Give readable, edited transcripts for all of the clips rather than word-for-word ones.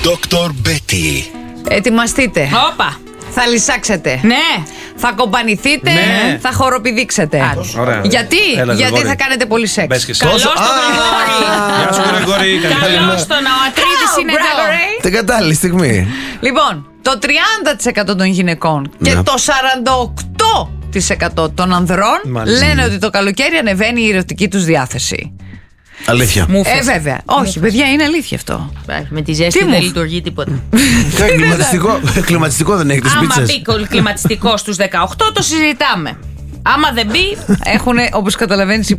Dr. Betty. Ετοιμαστείτε. Όπα. Θα λυσάξετε. Ναι. Θα κομπανηθείτε. Ναι. Θα χοροπηδήξετε. Ωραία. Γιατί? Έλα, Γιατί Γρηγόρη. θα κάνετε πολύ σεξ. Μπες και εσύ. Καλώς τον Γρηγόρη. Γεια σου, Γρηγόρη. Καλώς τον. Ο Ατρίδης είναι εδώ. Την κατάλληλη στιγμή. Λοιπόν, το 30% των γυναικών και Ναι. το 48% των ανδρών Μάλιστα. λένε ότι το καλοκαίρι ανεβαίνει η ερωτική τους διάθεση. Αλήθεια. Βέβαια. Όχι, παιδιά, είναι αλήθεια αυτό. Με τη ζέστη Τι δεν μου? λειτουργεί τίποτα. Κλιματιστικό δεν έχει τις Άμα πίτσες. μπει κλιματιστικό στους 18, το συζητάμε. Άμα δεν μπει. Όπως καταλαβαίνεις,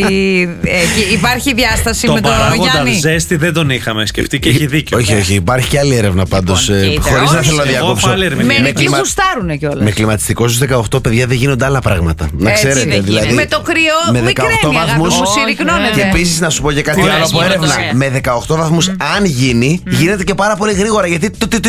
υπάρχει διάσταση Το με τον παράγοντα Γιάννη. ζέστη δεν τον είχαμε σκεφτεί και έχει δίκιο. Όχι, υπάρχει και άλλη έρευνα πάντως. και η Χωρίς να θέλω να Εγώ διακόψω. έχω άλλη ερμηνεία. Μερικοί γουστάρουνε κιόλας. Με κλιματιστικό στους 18, παιδιά, δεν γίνονται άλλα πράγματα. Να Έτσι ξέρετε. δεν Δηλαδή, Με το κρύο με 18 μικραίνει, αγάπη βαθμούς. μου, Όχι, συρρυκνώνεται. Και επίσης να σου πω και κάτι Ωραία, άλλο από γίνεται, έρευνα. ωραία. Με 18 βαθμούς, αν γίνει, γίνεται και πάρα πολύ γρήγορα. Γιατί.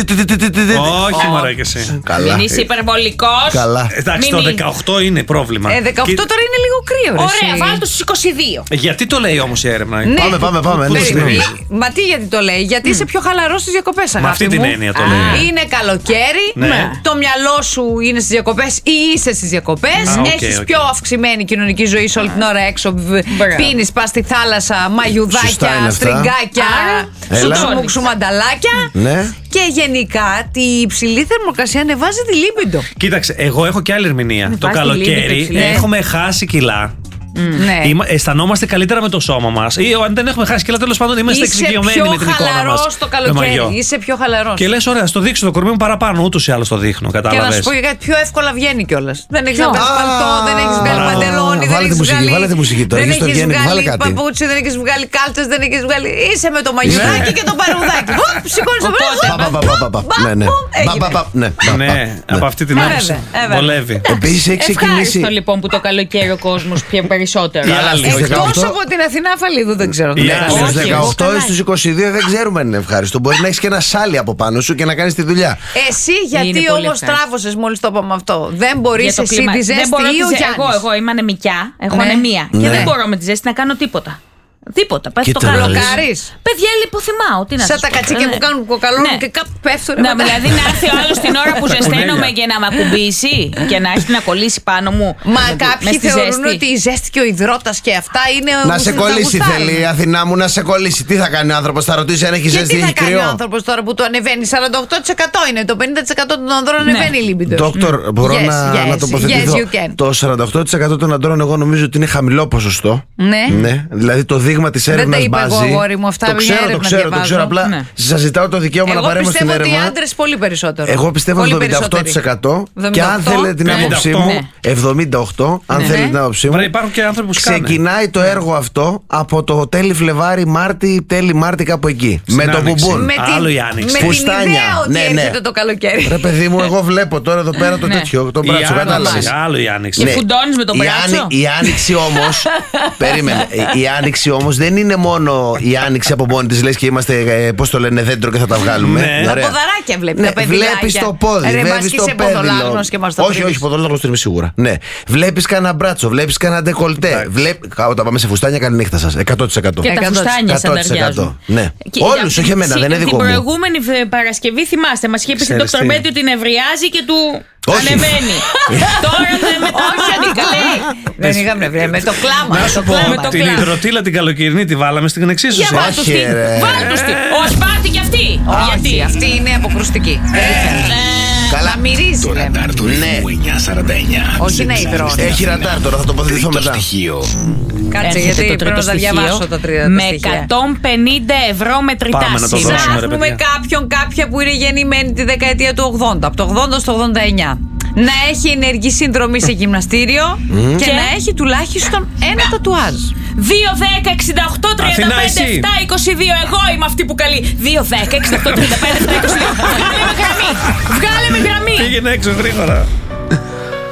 Όχι, μωρέ και εσύ. Καλά. Μην είσαι υπερβολικός. Καλά. Εντάξει, Μην το είναι. 18 είναι πρόβλημα. 18 τώρα είναι λίγο κρύο, ρε, Ωραία, εσύ. βάλτε στους 22. Γιατί το λέει όμως η έρευνα? Ναι. Πάμε. Πού το συγγνώμη. σημαίνει? Μα τι γιατί το λέει, γιατί είσαι πιο χαλαρός στις διακοπές, αγάπη Με αυτή την μου. έννοια το λέει. Είναι καλοκαίρι, Ναι. το μυαλό σου είναι στις διακοπές ή είσαι στις διακοπές, Α, οκ, έχεις οκ. πιο αυξημένη κοινωνική ζωή σε όλη την ώρα έξω, πίνεις, πας στη θάλασσα, Σωστά μαγιουδάκια, είναι αυτά. στριγκάκια, Έλα. σου μανταλάκια. Ναι. Και γενικά η υψηλή θερμοκρασία ανεβάζει τη λίμπιντο. Κοίταξε, εγώ έχω και άλλη ερμηνεία. Το Βάζει τη λίμπη το καλοκαίρι υψηλό. έχουμε χάσει κιλά. Ναι. Αισθανόμαστε καλύτερα με το σώμα μας. Ή αν δεν έχουμε χάσει κιλά, τέλος πάντων είμαστε Είσαι εξοικειωμένοι πιο με την εικόνα μας. χαλαρός το Με μαγιό. καλοκαίρι. Είσαι πιο χαλαρός. Και λες, ωραία, στο δείξω το κορμί μου παραπάνω. Ούτως ή άλλως το δείχνω. Και να Κατάλαβες. σου πω και κάτι πιο εύκολα βγαίνει κιόλας. Δεν έχεις να Ποιο? βγάλει παλτό, δεν έχεις βγάλει μπράβο. παντελόνι, δεν Βάλε τη έχεις μουσική, βγάλει. βάλε τη μουσική τώρα, Δεν γιατί στο έχεις βγαίνει, βάλε βγάλει κάτι. παπούτσι, δεν έχεις βγάλει κάλτσες, δεν έχεις βγάλει. Είσαι με το μαγιουδάκι και το παρουδάκι. Χωπ, σηκώνεις το Ναι. Ναι. Ναι, από αυτή την άποψη. βέβαια. Βολεύει. Επίσης έχει ξεκινήσει. Ευχάριστο λοιπόν που το καλοκαίρι ο κόσμος πιο περισσότερο. Οι άλλοι. Στους Εκτός 18. από την Αθηνά Φαλίδου δεν ξέρω. Οι τι άλλοι. θα Στους κάνω. Όχι, εγώ 18 ή στους 22 δεν ξέρουμε αν είναι ευχάριστο. Μπορεί να έχεις και ένα σάλι από πάνω σου και να κάνεις τη δουλειά. Εσύ Είναι γιατί πολύ όμως ευχάριστο. τράβωσες μόλις το είπαμε αυτό. Δεν μπορείς Για το εσύ κλίμα. τη Δεν ζέστη μπορώ ή ο τη Γιάννης. Εγώ είμαι ανεμικιά, έχω Ναι. ανεμία. Και Ναι. δεν μπορώ με τη ζέστη να κάνω τίποτα. Τίποτα. Πέφτω Κοίτα, κάτω. να δεις. Μπλοκάρεις. Παιδιά, λιποθυμάω. Τι να Σαν σας τα πω. κατσίκια που κάνουν κοκαλώνουν Ναι. και κάπου πέφτουν. Να, δηλαδή να έρθει ο άλλος την ώρα που ζεσταίνομαι και να με ακουμπήσει και να έρθει να κολλήσει πάνω μου. Μα μες κάποιοι στη θεωρούν ζέστη. ότι η ζέστη και ο υδρότας και αυτά είναι. Να σε κολλήσει θέλει η Αθηνά μου, να σε κολλήσει. Τι θα κάνει ο άνθρωπος, θα ρωτήσει αν έχει Και ζέστη τι ή θα έχει κάνει ο κρυό. άνθρωπος τώρα που το ανεβαίνει? 48% είναι. Το 50% των ανδρών ανεβαίνει η λίμπιντο. Δόκτωρ, μπορώ Yes, να yes, τοποθετηθώ. yes, you can. Το 48% των αντρών εγώ νομίζω ότι είναι χαμηλό ποσοστό. Ναι. Δηλαδή το δείγμα της Δεν τα έρευνας είπα εγώ, μπάζει. αγόρι μου, αυτά Το μια ξέρω, το έρευνα ξέρω. διαβάζω. Απλά Ναι. σας ζητάω το δικαίωμα να Εγώ παρέμβω στην πιστεύω ότι οι έρευνα. άντρες πολύ περισσότερο. Εγώ πιστεύω Πολύ 78%. Και αν 78, θέλετε την ναι. άποψή 78. μου, 78%. Αν Ναι. θέλετε την άποψή μου. Βρε, υπάρχουν και άνθρωποι που σκάνε. Ξεκινάει το έργο αυτό από το τέλη Φλεβάρι, τέλη Μάρτι, κάπου εκεί. Με το Άνοιξη. μπουμπούν. Άλλο η άνοιξη. με την Φουστάνια. ιδέα ότι Ναι, ναι. έρχεται το καλοκαίρι. Ρε παιδί μου, εγώ βλέπω τώρα εδώ πέρα το τέτοιο, το Η μπράτσο, άνοιξη, κατάλαβες. άλλο η άνοιξη. Και φουντώνεις με τον μπράτσο. Η άνοιξη όμως. Περίμενε. Η άνοιξη όμως δεν είναι μόνο η άνοιξη από μόνη της, λες και είμαστε, πώς το λένε, δέντρο και θα τα βγάλουμε. Ναι. Τα Ωραία. ποδαράκια βλέπει. Ναι, τα παιδιλάκια. βλέπεις το πόδι, Ρε, βλέπεις μπας και το είσαι πέδιλο. ποδολάγνος και μας το Όχι, κρύβεις. όχι, ποδολάγνος είμαι σίγουρα. Ναι. Βλέπεις κανένα μπράτσο, βλέπεις κανένα ντεκολτέ. Όταν πάμε σε φουστάνια, καληνύχτα σας. 100%. Και τα 100%. φουστάνια σαν ταιριάζουν. Ναι. Όλους, όχι εμένα, δεν είναι δικό Την μου. προηγούμενη Παρασκευή θυμάστε, μας είχε πει στην Ξέρεις Dr. τι. Betty ότι νευριάζει και του Όχι. ανεβαίνει. Τώρα δεν Δεν είχαμε βρει. Με το κλάμα. Να με σου το πω, κλάμα. το την κλάμα. υδροτήλα την καλοκαιρινή τη βάλαμε στην Για εξίσωση. βάλ' τους Όχι, την. ρε. Βάλ' τους την. Ο Σπάρτη κι αυτή. Όχι, Γιατί. αυτή είναι αποκρουστική. Καλά. Να μυρίζει, Το λέμε. ραντάρ του ρυθμού 949. Όχι να υδρώνει. Έχει ραντάρ τώρα, θα τοποθετηθώ Τρίτο μετά. στοιχείο. Κάτσε, Έρχεται γιατί το πρέπει τρίτο να τα στοιχείο διαβάσω τα τρίτα με στοιχεία. 150 ευρώ μετρητά Πάμε να το σήμερα. δώσουμε, ρε Ψάχνουμε παιδιά. κάποιον, κάποια που είναι γεννημένη τη δεκαετία του 80, από το 80 στο 89. Να έχει ενεργή συνδρομή σε γυμναστήριο και να έχει τουλάχιστον ένα τατουάζ. 2, 10, 68, 35, Αθηνά, εσύ. 7, 22. Εγώ είμαι αυτή που καλεί. 2, 10, 68, 35, 7, 22. Βγάλε με γραμμή. Βγάλε με γραμμή. Πήγαινε έξω γρήγορα.